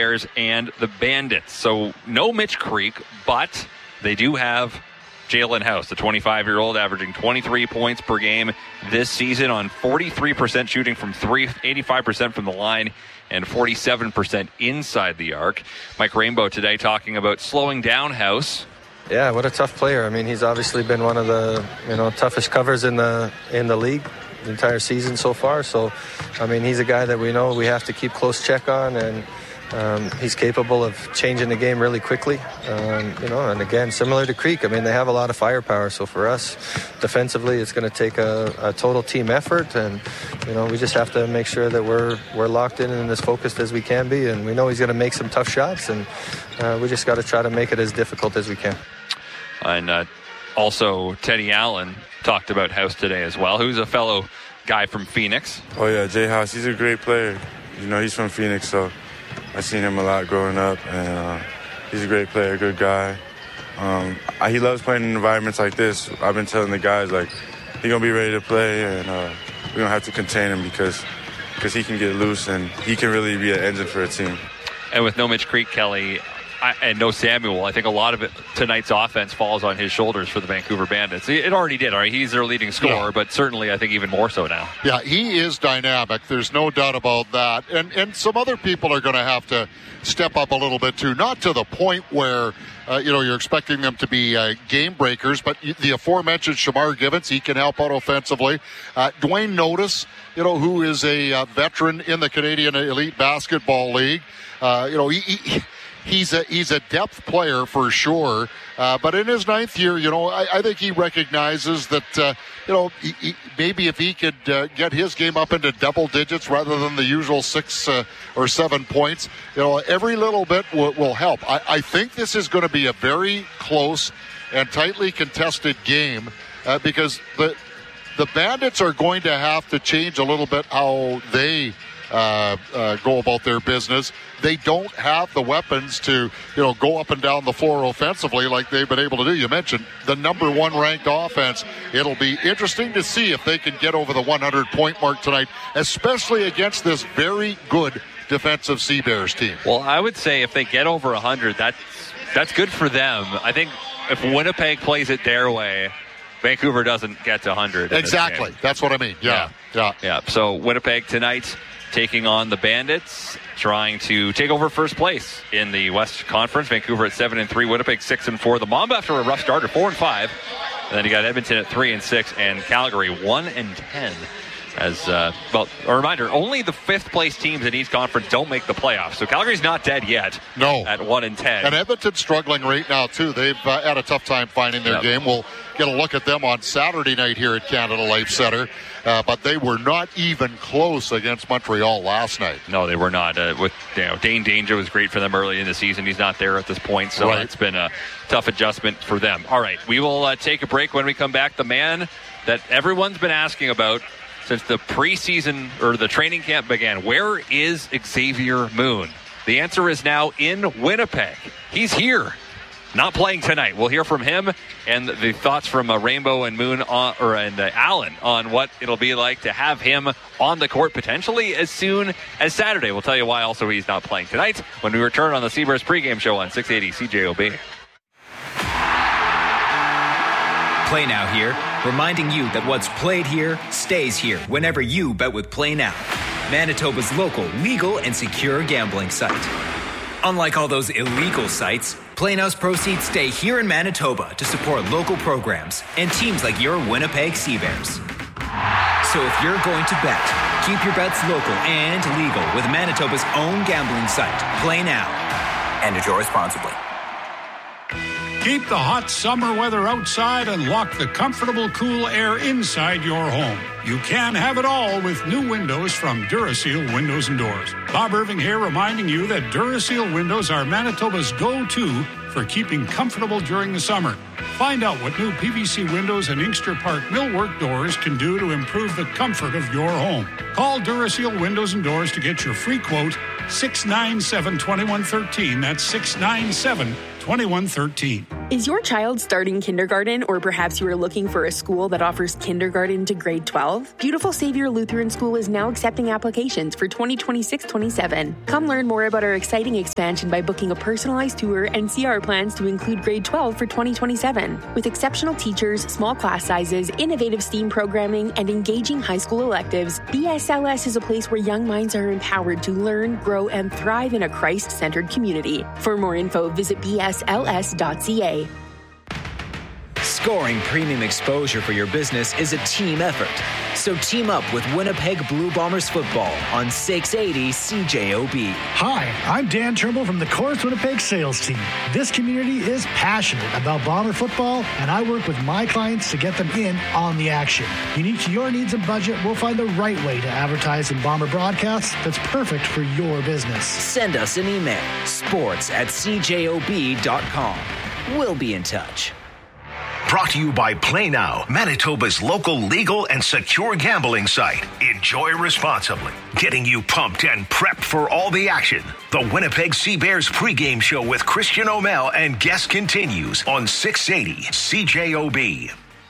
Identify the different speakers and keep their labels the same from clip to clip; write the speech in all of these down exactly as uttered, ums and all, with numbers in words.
Speaker 1: Bears and the Bandits. So no Mitch Creek, but they do have Jalen House, the twenty-five-year-old, averaging twenty-three points per game this season on forty-three percent shooting from three, eighty-five percent from the line, and forty-seven percent inside the arc. Mike Rainbow today talking about slowing down House.
Speaker 2: Yeah, what a tough player. I mean, he's obviously been one of the, you know, toughest covers in the in the league the entire season so far. So, I mean, he's a guy that we know we have to keep close check on, and um, he's capable of changing the game really quickly. Um, you know, and again, similar to Creek, I mean, they have a lot of firepower. So for us, defensively, it's going to take a, a total team effort, and you know, we just have to make sure that we're we're locked in and as focused as we can be. And we know he's going to make some tough shots, and uh, we just got to try to make it as difficult as we can.
Speaker 1: And uh, also Teddy Allen talked about House today as well, who's a fellow guy from Phoenix.
Speaker 3: Oh, yeah, Jay House, he's a great player. You know, he's from Phoenix, so I've seen him a lot growing up, and uh, he's a great player, good guy. Um, I, he loves playing in environments like this. I've been telling the guys, like, he's going to be ready to play, and uh, we don't have to contain him because, because he can get loose, and he can really be an engine for a team.
Speaker 1: And with no Mitch Creek, Kelly, I, and no Samuel, I think a lot of it tonight's offense falls on his shoulders for the Vancouver Bandits. It already did. All right, he's their leading scorer, yeah. But certainly I think even more so now.
Speaker 4: Yeah, he is dynamic. There's no doubt about that. And and some other people are going to have to step up a little bit too. Not to the point where uh, you know you're expecting them to be uh, game breakers, but the aforementioned Shamar Givens, he can help out offensively. Uh, Dwayne Notice, you know, who is a uh, veteran in the Canadian Elite Basketball League. Uh, you know, he. he He's a he's a depth player for sure, uh, but in his ninth year, you know, I, I think he recognizes that, uh, you know, he, he, maybe if he could uh, get his game up into double digits rather than the usual six uh, or seven points, you know, every little bit will, will help. I, I think this is going to be a very close and tightly contested game uh, because the the Bandits are going to have to change a little bit how they Uh, uh, go about their business. They don't have the weapons to, you know, go up and down the floor offensively like they've been able to do. You mentioned the number one ranked offense. It'll be interesting to see if they can get over the one hundred point mark tonight, especially against this very good defensive Sea Bears team.
Speaker 1: Well, I would say if they get over one hundred, that's, that's good for them. I think if Winnipeg plays it their way, Vancouver doesn't get to one hundred.
Speaker 4: Exactly. That's what I mean. Yeah. Yeah.
Speaker 1: Yeah. yeah. So Winnipeg tonight, taking on the Bandits, trying to take over first place in the West Conference. Vancouver at seven and three, Winnipeg six and four. The Mamba after a rough start at four and five, and then you got Edmonton at three and six, and Calgary one and ten. As uh, well, a reminder, only the fifth place teams in each conference don't make the playoffs. So Calgary's not dead yet.
Speaker 4: No,
Speaker 1: at one and ten.
Speaker 4: And Edmonton's struggling right now too. They've uh, had a tough time finding their yep. game. We'll get a look at them on Saturday night here at Canada Life Center. Uh, but they were not even close against Montreal last night.
Speaker 1: No, they were not. Uh, with you know, Dane Danger was great for them early in the season. He's not there at this point, so right. It's been a tough adjustment for them. All right, we will uh, take a break. When we come back, the man that everyone's been asking about since the preseason or the training camp began, where is Xavier Moon? The answer is now in Winnipeg. He's here. Not playing tonight. We'll hear from him and the thoughts from uh, Rainbow and Moon on, or and uh, Allen on what it'll be like to have him on the court potentially as soon as Saturday. We'll tell you why also he's not playing tonight when we return on the Sea Bears pregame show on six eighty C J O B.
Speaker 5: Play Now here, reminding you that what's played here stays here whenever you bet with Play Now, Manitoba's local, legal, and secure gambling site. Unlike all those illegal sites, Play Now's proceeds stay here in Manitoba to support local programs and teams like your Winnipeg Sea Bears. So if you're going to bet, keep your bets local and legal with Manitoba's own gambling site, Play Now. And enjoy responsibly.
Speaker 6: Keep the hot summer weather outside and lock the comfortable, cool air inside your home. You can have it all with new windows from Duraseal Windows and Doors. Bob Irving here, reminding you that Duraseal windows are Manitoba's go-to for keeping comfortable during the summer. Find out what new P V C windows and Inkster Park millwork doors can do to improve the comfort of your home. Call Duraseal Windows and Doors to get your free quote, six nine seven, two one one three. That's six nine seven, two one one three. twenty-one thirteen.
Speaker 7: Is your child starting kindergarten, or perhaps you are looking for a school that offers kindergarten to grade twelve? Beautiful Savior Lutheran School is now accepting applications for twenty twenty-six twenty-seven. Come learn more about our exciting expansion by booking a personalized tour and see our plans to include grade twelve for twenty twenty-seven. With exceptional teachers, small class sizes, innovative STEAM programming, and engaging high school electives, B S L S is a place where young minds are empowered to learn, grow, and thrive in a Christ-centered community. For more info, visit b s l s dot c a.
Speaker 5: Scoring premium exposure for your business is a team effort. So team up with Winnipeg Blue Bombers football on six eighty C J O B.
Speaker 8: Hi, I'm Dan Trimble from the Chorus Winnipeg sales team. This community is passionate about Bomber football, and I work with my clients to get them in on the action. Unique to your needs and budget, we'll find the right way to advertise in Bomber broadcasts that's perfect for your business.
Speaker 5: Send us an email, sports at c j o b dot com. We'll be in touch.
Speaker 9: Brought to you by Play Now, Manitoba's local legal and secure gambling site. Enjoy responsibly. Getting you pumped and prepped for all the action. The Winnipeg Sea Bears pregame show with Christian O'Mell and guest continues on six eighty C J O B.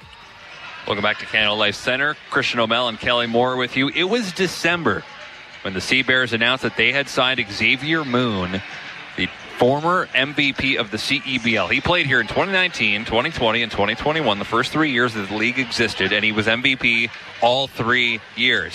Speaker 1: Welcome back to Canada Life Center. Christian O'Mell and Kelly Moore with you. It was December when the Sea Bears announced that they had signed Xavier Moon, the former M V P of the C E B L. He played here in twenty nineteen, twenty twenty, and twenty twenty-one, the first three years that the league existed, and he was M V P all three years.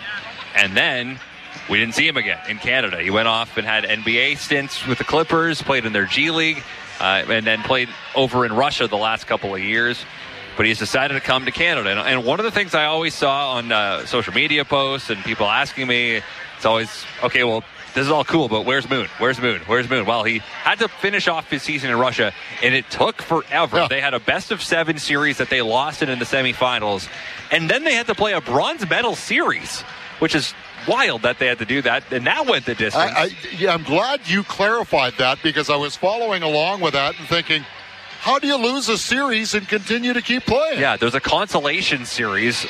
Speaker 1: And then we didn't see him again in Canada. He went off and had N B A stints with the Clippers, played in their G League, uh, and then played over in Russia the last couple of years. But he's decided to come to Canada. And, and one of the things I always saw on uh, social media posts and people asking me, it's always, okay, well, this is all cool, but where's Moon? Where's Moon? Where's Moon? Well, he had to finish off his season in Russia, and it took forever. Yeah. They had a best of seven series that they lost it in the semifinals, and then they had to play a bronze medal series, which is wild that they had to do that, and that went the distance.
Speaker 4: I, I, yeah, I'm glad you clarified that, because I was following along with that and thinking, how do you lose a series and continue to keep playing?
Speaker 1: Yeah, there's a consolation series.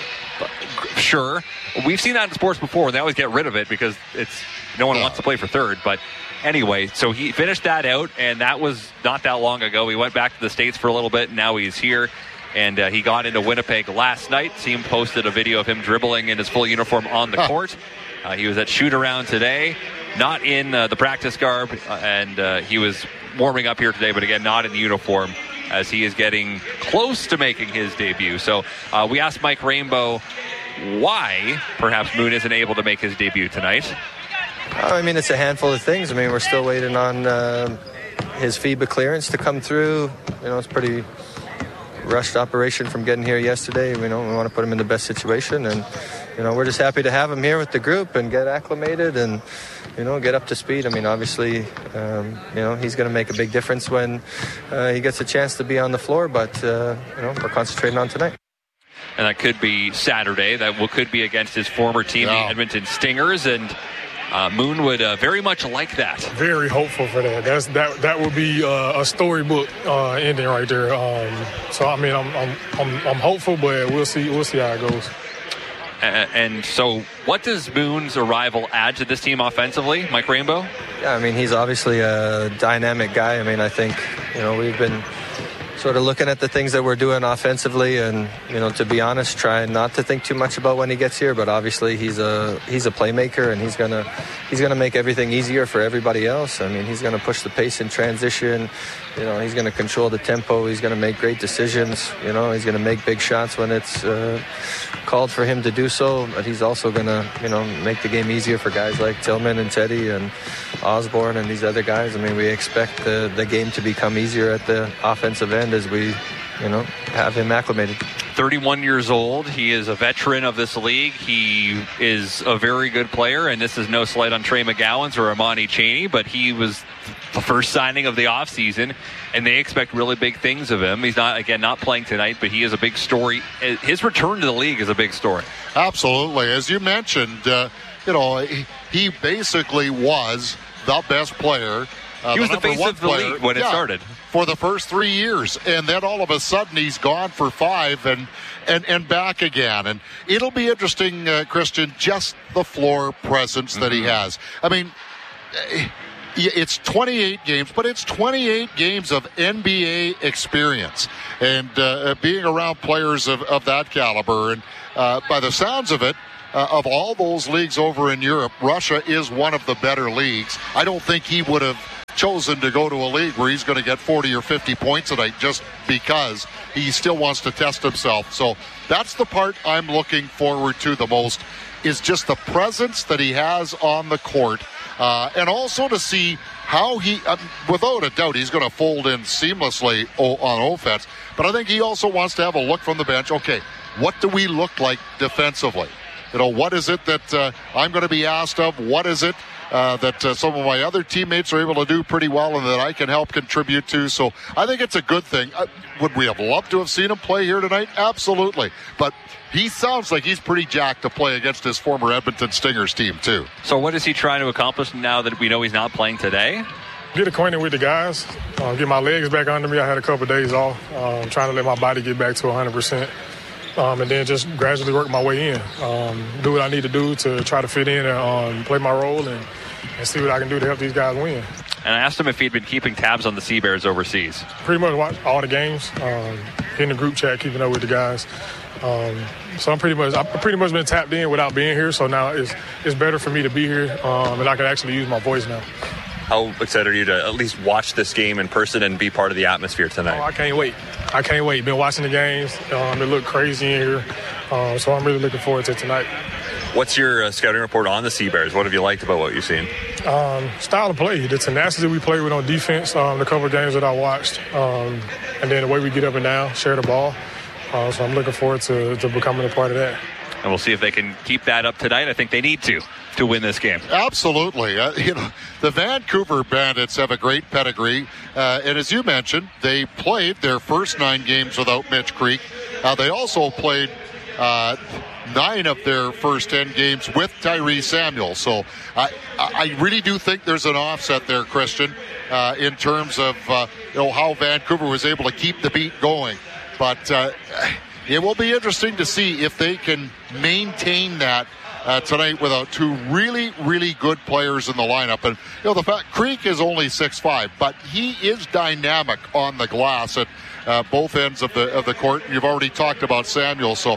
Speaker 1: Sure. We've seen that in sports before, and they always get rid of it because it's no one yeah. wants to play for third. But anyway, so he finished that out, and that was not that long ago. He went back to the States for a little bit, and now he's here. And uh, he got into Winnipeg last night. Team posted a video of him dribbling in his full uniform on the huh. court. Uh, he was at shoot-around today, not in uh, the practice garb, uh, and uh, he was warming up here today, but again, not in the uniform, as he is getting close to making his debut. So uh, we asked Mike Rainbow why perhaps Moon isn't able to make his debut tonight.
Speaker 2: I mean, it's a handful of things. I mean, we're still waiting on uh, his FIBA clearance to come through. You know, it's pretty rushed operation from getting here yesterday. You know, we want to put him in the best situation, and you know, we're just happy to have him here with the group and get acclimated and, you know, get up to speed. I mean, obviously, um, you know, he's going to make a big difference when uh, he gets a chance to be on the floor, but, uh, you know, we're concentrating on tonight.
Speaker 1: And that could be Saturday. That will, could be against his former team, yeah. the Edmonton Stingers, and uh, Moon would uh, very much like that.
Speaker 10: Very hopeful for that. That's that. That would be uh, a storybook uh, ending right there. Um, so I mean, I'm, I'm I'm I'm hopeful, but we'll see. We'll see how it goes.
Speaker 1: Uh, and so what does Moon's arrival add to this team offensively, Mike Rainbow?
Speaker 2: Yeah, I mean, he's obviously a dynamic guy. I mean, I think, you know, we've been sort of looking at the things that we're doing offensively and, you know, to be honest, trying not to think too much about when he gets here, but obviously he's a he's a playmaker, and he's going to he's going to make everything easier for everybody else. I mean, he's going to push the pace in transition. You know, he's going to control the tempo. He's going to make great decisions. You know, he's going to make big shots when it's uh, called for him to do so. But he's also going to, you know, make the game easier for guys like Tillman and Teddy and Osborne and these other guys. I mean, we expect the, the game to become easier at the offensive end as we, you know, have him acclimated.
Speaker 1: thirty-one years old. He is a veteran of this league. He is a very good player, and this is no slight on Trey McGowan's or Amani Chaney, but he was the first signing of the offseason, and they expect really big things of him. He's not, again, not playing tonight, but he is a big story. His return to the league is a big story.
Speaker 4: Absolutely. As you mentioned, uh, you know, he, he basically was the best player. Uh,
Speaker 1: he was
Speaker 4: the,
Speaker 1: the face of the league when
Speaker 4: yeah,
Speaker 1: it started.
Speaker 4: For the first three years. And then all of a sudden he's gone for five and and, and back again. And it'll be interesting, uh, Christian, just the floor presence that mm-hmm. he has. I mean, it's twenty-eight games, but it's twenty-eight games of N B A experience and uh, being around players of, of that caliber. And uh, by the sounds of it, uh, of all those leagues over in Europe, Russia is one of the better leagues. I don't think he would have chosen to go to a league where he's going to get forty or fifty points a night just because he still wants to test himself. So that's the part I'm looking forward to the most, is just the presence that he has on the court, uh, and also to see how he, uh, without a doubt, he's going to fold in seamlessly o- on offense. But I think he also wants to have a look from the bench. Okay, what do we look like defensively? You know, what is it that uh, I'm going to be asked of? What is it Uh, that uh, some of my other teammates are able to do pretty well and that I can help contribute to? So I think it's a good thing. Uh, would we have loved to have seen him play here tonight? Absolutely. But he sounds like he's pretty jacked to play against his former Edmonton Stingers team, too.
Speaker 1: So what is he trying to accomplish now that we know he's not playing today?
Speaker 10: Get acquainted with the guys, uh, get my legs back under me. I had a couple of days off, um, trying to let my body get back to one hundred percent. Um, and then just gradually work my way in, um, do what I need to do to try to fit in and um, play my role and, and see what I can do to help these guys win.
Speaker 1: And I asked him if he'd been keeping tabs on the Sea Bears overseas.
Speaker 10: Pretty much watch all the games, um, in the group chat, keeping up with the guys. Um, so I'm pretty much, I've pretty much been tapped in without being here. So now it's it's better for me to be here, um, and I can actually use my voice now.
Speaker 11: How excited are you to at least watch this game in person and be part of the atmosphere tonight?
Speaker 10: Oh, I can't wait. I can't wait. Been watching the games. Um, it looked crazy in here. Uh, so I'm really looking forward to tonight.
Speaker 11: What's your uh, scouting report on the Sea Bears? What have you liked about what you've seen?
Speaker 10: Um, style of play, the tenacity we play with on defense, um, the couple of games that I watched, um, and then the way we get up and down, share the ball. Uh, so I'm looking forward to, to becoming a part of that.
Speaker 1: And we'll see if they can keep that up tonight. I think they need to, to win this game.
Speaker 4: Absolutely. Uh, you know, the Vancouver Bandits have a great pedigree. Uh, and as you mentioned, they played their first nine games without Mitch Creek. Uh, they also played uh, nine of their first ten games with Tyree Samuel. So I, I really do think there's an offset there, Christian, uh, in terms of uh, you know, how Vancouver was able to keep the beat going. But uh, it will be interesting to see if they can maintain that uh, tonight without two really, really good players in the lineup. And, you know, the fact Creek is only six five, but he is dynamic on the glass at uh, both ends of the of the court. You've already talked about Samuel. So uh,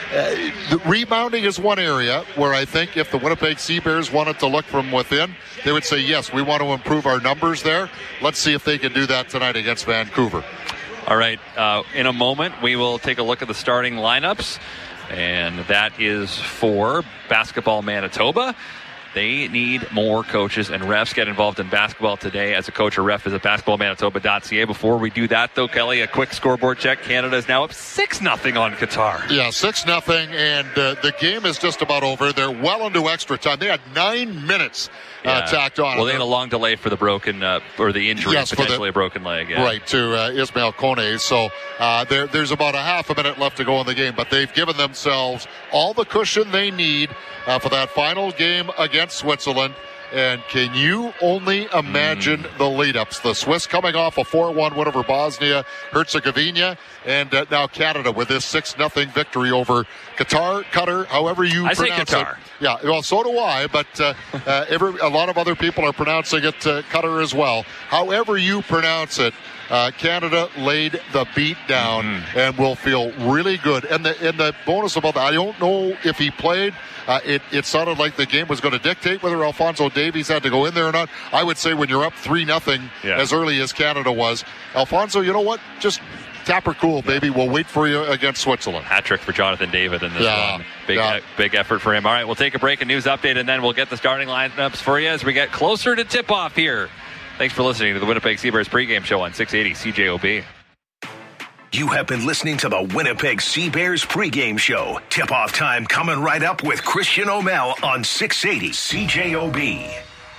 Speaker 4: the rebounding is one area where I think if the Winnipeg Sea Bears wanted to look from within, they would say, yes, we want to improve our numbers there. Let's see if they can do that tonight against Vancouver.
Speaker 1: All right, uh, in a moment, we will take a look at the starting lineups, and that is for Basketball Manitoba. They need more coaches and refs. Get involved in basketball today as a coach or ref. Visit basketball manitoba dot c a. Before we do that, though, Kelly, a quick scoreboard check. Canada is now up six nothing on Qatar.
Speaker 4: Yeah, six nothing, and uh, the game is just about over. They're well into extra time. They had nine minutes uh,
Speaker 1: yeah.
Speaker 4: tacked on.
Speaker 1: Well, they had a long delay for the broken, uh, or the injury,
Speaker 4: yes,
Speaker 1: potentially
Speaker 4: the,
Speaker 1: a broken leg. Yeah.
Speaker 4: Right, to uh, Ismail Kone. So uh, there, there's about a half a minute left to go in the game, but they've given themselves all the cushion they need uh, for that final game against Switzerland. And can you only imagine mm. the lead-ups? The Swiss coming off a four one win over Bosnia-Herzegovina, and uh, now Canada with this six nothing victory over Qatar, Qatar, however you
Speaker 1: I
Speaker 4: pronounce
Speaker 1: say Qatar.
Speaker 4: it. Yeah, well, so do I, but uh, uh, every, a lot of other people are pronouncing it uh, Qatar as well. However you pronounce it, uh, Canada laid the beat down mm. and will feel really good. And the, and the bonus about that, I don't know if he played. Uh, it, it sounded like the game was going to dictate whether Alphonso Davies had to go in there or not. I would say when you're up three nothing
Speaker 1: yeah.
Speaker 4: as early as Canada was, Alphonso, you know what? Just tap her cool, baby. We'll wait for you against Switzerland.
Speaker 1: Hat trick for Jonathan David in this
Speaker 4: yeah,
Speaker 1: one. Big,
Speaker 4: yeah.
Speaker 1: uh, big effort for him. All right, we'll take a break, a news update, and then we'll get the starting lineups for you as we get closer to tip-off here. Thanks for listening to the Winnipeg Sea Bears pregame show on six eighty C J O B.
Speaker 9: You have been listening to the Winnipeg Sea Bears pregame show. Tip-off time coming right up with Christian O'Mell on six eighty C J O B.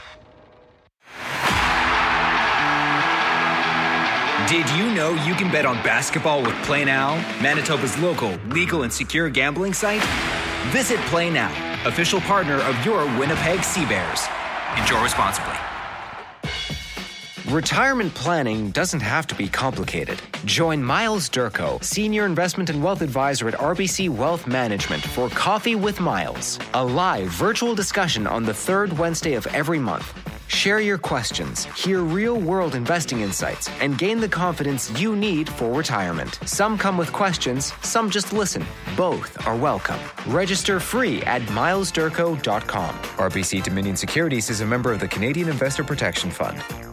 Speaker 5: Did you know you can bet on basketball with Play Now, Manitoba's local, legal, and secure gambling site? Visit Play Now, official partner of your Winnipeg Sea Bears. Enjoy responsibly.
Speaker 12: Retirement planning doesn't have to be complicated. Join Miles Durko, Senior Investment and Wealth Advisor at R B C Wealth Management for Coffee with Miles, a live virtual discussion on the third Wednesday of every month. Share Share your questions, hear real-world investing insights, and gain the confidence you need for retirement. Some come with questions, some just listen. Both are welcome. Register free at miles durko dot com. R B C Dominion Securities is a member of the Canadian Investor Protection Fund.